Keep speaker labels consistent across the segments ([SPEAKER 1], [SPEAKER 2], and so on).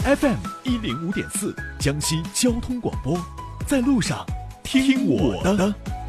[SPEAKER 1] FM105.4江西交通广播，在路上听我的。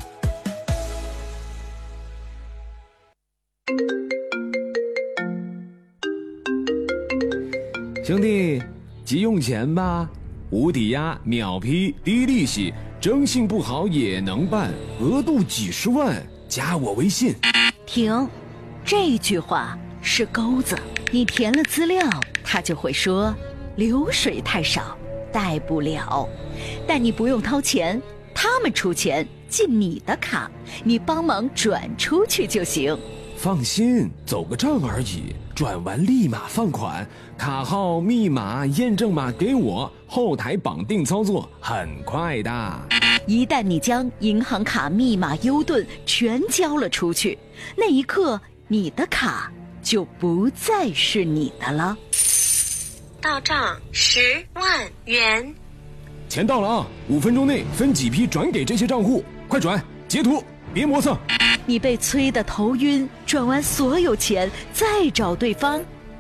[SPEAKER 2] 兄弟，急用钱吧？无抵押、秒批、低利息，征信不好也能办，额度几十万，加我微信。
[SPEAKER 3] 停，这句话是钩子，你填了资料，他就会说流水太少，贷不了。但你不用掏钱，他们出钱进你的卡，你帮忙转出去就行。
[SPEAKER 2] 放心，走个账而已，转完立马放款，卡号、密码、验证码给我，后台绑定操作，很快的。
[SPEAKER 3] 一旦你将银行卡密码优盾全交了出去，那一刻你的卡就不再是你的了。
[SPEAKER 4] 到账10万元，
[SPEAKER 2] 钱到了啊！5分钟内分几批转给这些账户，快转，截图，别磨蹭。
[SPEAKER 3] 你被催得头晕，转完所有钱再找对方。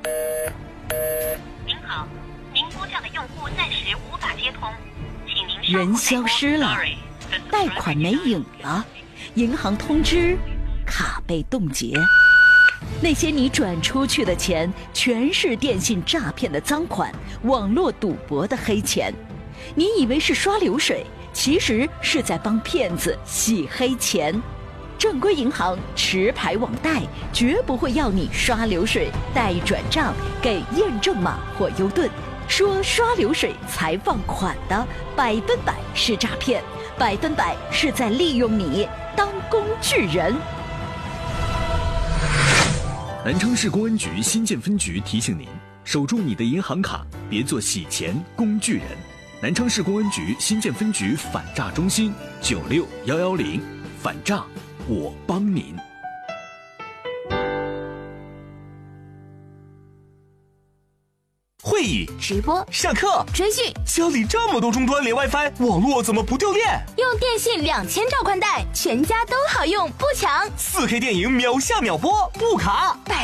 [SPEAKER 4] 您好，您拨叫的用户暂时无法接通，请您稍后
[SPEAKER 3] 人消失了，贷款没影了，银行通知卡被冻结。那些你转出去的钱全是电信诈骗的赃款，网络赌博的黑钱。你以为是刷流水，其实是在帮骗子洗黑钱。正规银行持牌网贷绝不会要你刷流水、贷转账、给验证码或优盾，说刷流水才放款的100%是诈骗，100%是在利用你当工具人。
[SPEAKER 1] 南昌市公安局新建分局提醒您，守住你的银行卡，别做洗钱工具人。南昌市公安局新建分局反诈中心96110，反诈我帮您。
[SPEAKER 5] 会议、
[SPEAKER 6] 直播、
[SPEAKER 5] 上课、
[SPEAKER 6] 追剧，
[SPEAKER 5] 家里这么多终端连 WiFi， 网络怎么不掉电？
[SPEAKER 6] 用电信2000兆宽带，全家都好用，不抢。
[SPEAKER 5] 4K 电影秒下秒播，不卡。